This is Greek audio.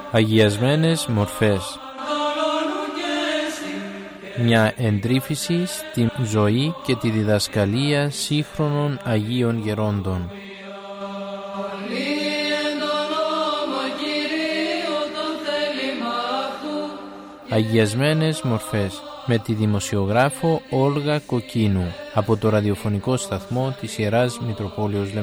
Αγιασμένες μορφές. Μια εντρύφηση στη ζωή και τη διδασκαλία σύγχρονων Αγίων Γερόντων. Αγιασμένες μορφές με τη δημοσιογράφο Όλγα Κοκκίνου από το ραδιοφωνικό σταθμό της Ιεράς Μητροπόλεως